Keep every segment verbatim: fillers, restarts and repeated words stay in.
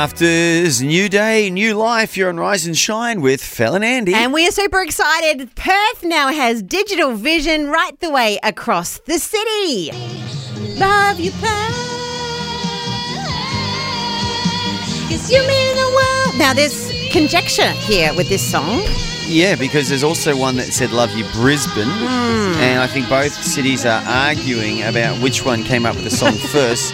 Afters, new day, new life. You're on Rise and Shine with Fel and Andy. And we are super excited. Perth now has digital vision right the way across the city. Love you, Perth. 'Cause you mean the world. Now, there's conjecture here with this song. Yeah, because there's also one that said Love You, Brisbane. Mm. And I think both cities are arguing about which one came up with the song first.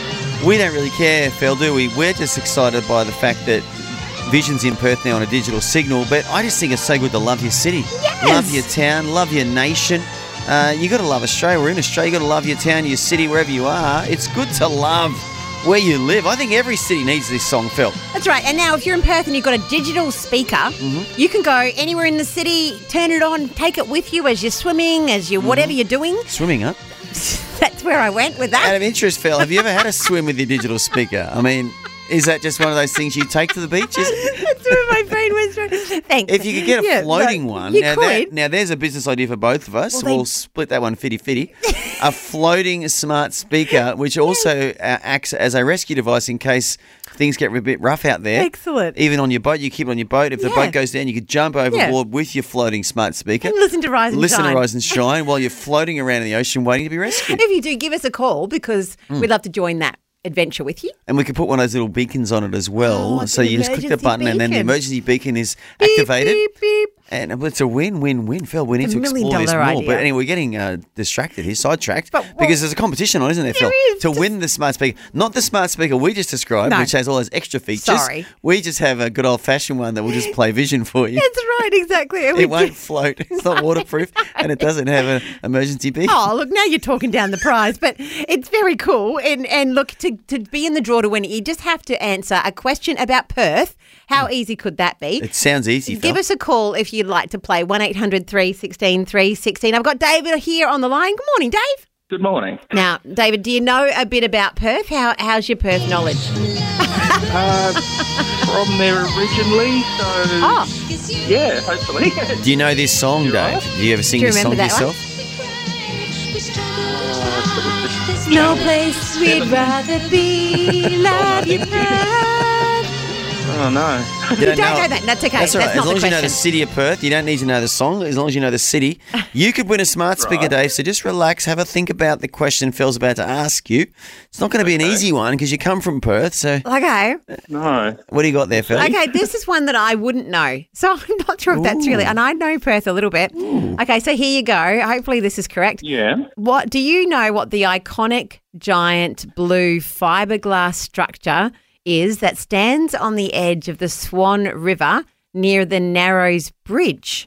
We don't really care, Phil, do we? We're just excited by the fact that Vision's in Perth now on a digital signal, but I just think it's so good to love your city. Yes. Love your town, love your nation. Uh, you got to love Australia. We're in Australia. You got to love your town, your city, wherever you are. It's good to love where you live. I think every city needs this song, Phil. That's right. And now if you're in Perth and you've got a digital speaker, mm-hmm. you can go anywhere in the city, turn it on, take it with you as you're swimming, as you're mm-hmm. whatever you're doing. Swimming, huh? That's where I went with that. Out of interest, Phil, have you ever had a swim with your digital speaker? I mean, is that just one of those things you take to the beach? That's where my brain went through. Thanks. If you could get a yeah, floating no, one, you now, could. That, now there's a business idea for both of us. Well, we'll split that one fifty-fifty. A floating smart speaker, which also uh, acts as a rescue device in case things get a bit rough out there. Excellent. Even on your boat, you keep it on your boat. If the yeah. boat goes down, you could jump overboard yeah. with your floating smart speaker. And listen to Rise and listen Shine. Listen to Rise and Shine while you're floating around in the ocean waiting to be rescued. If you do, give us a call because mm. we'd love to join that adventure with you. And we could put one of those little beacons on it as well. Oh, so you just click the button beacon. And then the emergency beacon is activated. Beep, beep, beep. And it's a win-win-win. Phil, we need it's to explore this more. Idea. But anyway, we're getting uh, distracted here, sidetracked. But, well, because there's a competition on, isn't there, there Phil? is, to just... win the smart speaker. Not the smart speaker we just described, no. which has all those extra features. Sorry. We just have a good old-fashioned one that will just play Vision for you. That's right, exactly. It won't float. It's not waterproof. And it doesn't have an emergency beacon. Oh, look, now you're talking down the prize. But it's very cool. And, and look, to, to be in the draw to win, you just have to answer a question about Perth. How easy could that be? It sounds easy, Phil. Give us a call if you'd like to play. one eight hundred three one six three one six. I've got David here on the line. Good morning, Dave. Good morning. Now, David, do you know a bit about Perth? How How's your Perth knowledge? uh, from there originally, so oh. yeah, hopefully. Do you know this song, Dave? Right. Do you ever sing do you this song yourself? Uh, no place we'd rather be. Love you, Perth. Oh, no. You don't, don't know that. That's okay. That's all right. That's as long as question. you know the city of Perth, you don't need to know the song. As long as you know the city, you could win a smart speaker, right. Dave. So just relax, have a think about the question Phil's about to ask you. It's not going to be okay. an easy one because you come from Perth. So okay. No. What do you got there, Phil? Okay, this is one that I wouldn't know. So I'm not sure if that's Ooh. really, and I know Perth a little bit. Ooh. Okay, so here you go. Hopefully this is correct. Yeah. What do you know what the iconic giant blue fiberglass structure is that stands on the edge of the Swan River near the Narrows Bridge?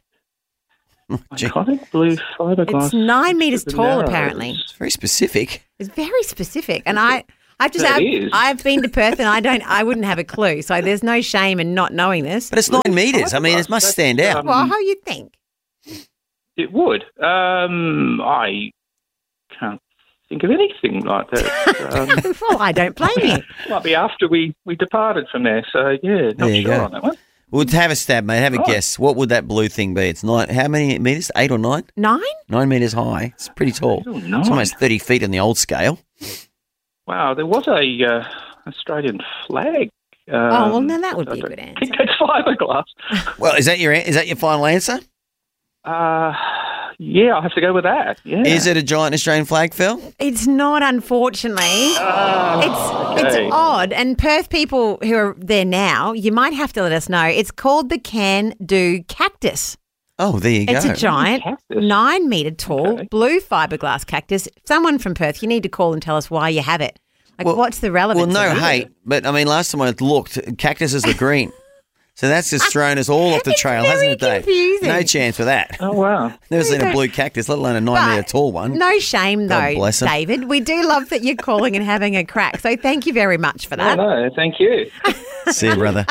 Iconic blue fiberglass. It's nine metres tall, Narrows. apparently. It's very specific. It's very specific, and I, I've just, That I've, is. I've been to Perth, and I don't, I wouldn't have a clue. So there's no shame in not knowing this. But it's nine metres. I mean, it must stand out. Um, Well, how you think? It would. Um, I can't think of anything like that. Um, Well, I don't blame you. might be after we, we departed from there. So yeah, not There you sure go. on that one. Well, have a stab, mate. Have a Right. guess. What would that blue thing be? It's nine. How many metres? Eight or nine? Nine? Nine metres high. It's pretty tall. Oh, It's nine. almost thirty feet on the old scale. Wow, there was a uh, Australian flag. Um, Oh, well, now that would be a I good don't think answer. it's fiberglass. Well, is that your is that your final answer? Uh, yeah, I'll have to go with that. Yeah. Is it a giant Australian flag, Phil? It's not, unfortunately. Oh, It's okay. it's odd, and Perth people who are there now, you might have to let us know. It's called the Can Do Cactus. Oh, there you It's go. a giant, Cactus. nine metre tall, Okay. blue fiberglass cactus. Someone from Perth, you need to call and tell us why you have it. Like, Well- what's the relevance? Well, no of it? hate, but I mean, last time I looked, cactuses are green. So that's just thrown us all off the It's trail, very hasn't it, Dave? confusing. No chance for that. Oh, wow. Never seen a don't- blue cactus, let alone a nine But metre tall one. No shame, God though, bless 'em. David. We do love that you're calling and having a crack. So thank you very much for No, that. no, thank you. See you, brother.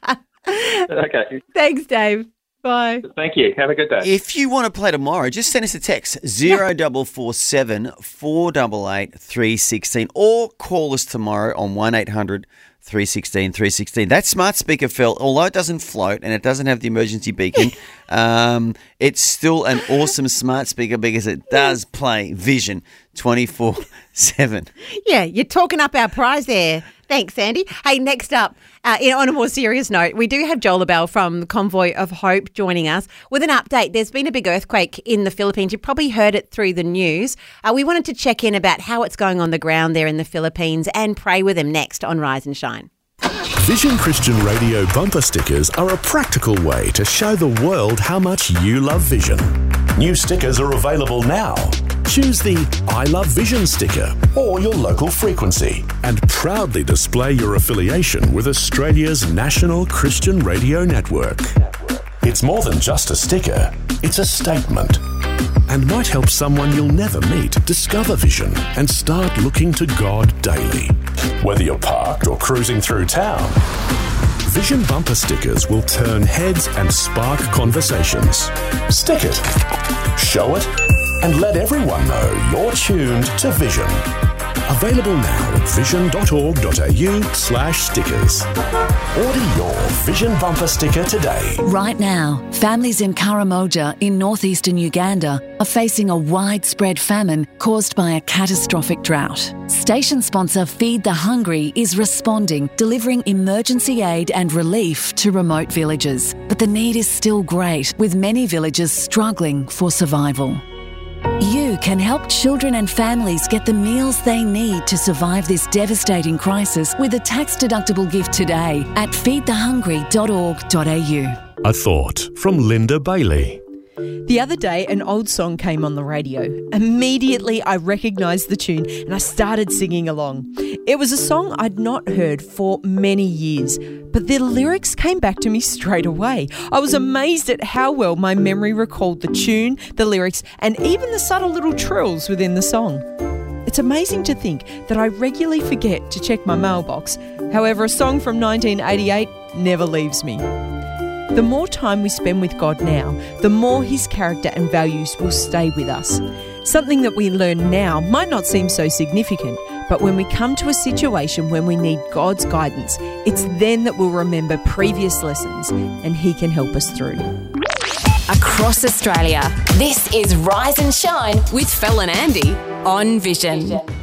Okay, Thanks, Dave. Bye. thank you. Have a good day. If you want to play tomorrow, just send us a text zero double four seven four double eight three sixteen or call us tomorrow on one eight hundred three one six three one six. That smart speaker, Phil, although it doesn't float and it doesn't have the emergency beacon, um, it's still an awesome smart speaker because it does play Vision twenty-four seven. Yeah, you're talking up our prize there, Thanks, Andy. Hey, next up, uh, you know, on a more serious note, we do have Joel Abell from the Convoy of Hope joining us with an update. There's been a big earthquake in the Philippines. You've probably heard it through the news. Uh, we wanted to check in about how it's going on the ground there in the Philippines and pray with him next on Rise and Shine. Vision Christian Radio bumper stickers are a practical way to show the world how much you love Vision. New stickers are available now. Choose the I Love Vision sticker or your local frequency and proudly display your affiliation with Australia's national Christian radio network. It's more than just a sticker, it's a statement and might help someone you'll never meet discover Vision and start looking to God daily. Whether you're parked or cruising through town, Vision bumper stickers will turn heads and spark conversations. Stick it, show it, and let everyone know you're tuned to Vision. Available now at vision.org.au slash stickers. Order your Vision bumper sticker today. Right now, families in Karamoja in northeastern Uganda are facing a widespread famine caused by a catastrophic drought. Station sponsor Feed the Hungry is responding, delivering emergency aid and relief to remote villages. But the need is still great, with many villages struggling for survival. You can help children and families get the meals they need to survive this devastating crisis with a tax-deductible gift today at feed the hungry dot org dot a u. A thought from Linda Bailey. The other day, an old song came on the radio. Immediately, I recognised the tune and I started singing along. It was a song I'd not heard for many years, but the lyrics came back to me straight away. I was amazed at how well my memory recalled the tune, the lyrics, and even the subtle little trills within the song. It's amazing to think that I regularly forget to check my mailbox. However, a song from nineteen eighty-eight never leaves me. The more time we spend with God now, the more His character and values will stay with us. Something that we learn now might not seem so significant, but when we come to a situation when we need God's guidance, it's then that we'll remember previous lessons and He can help us through. Across Australia, this is Rise and Shine with Fel and Andy on Vision.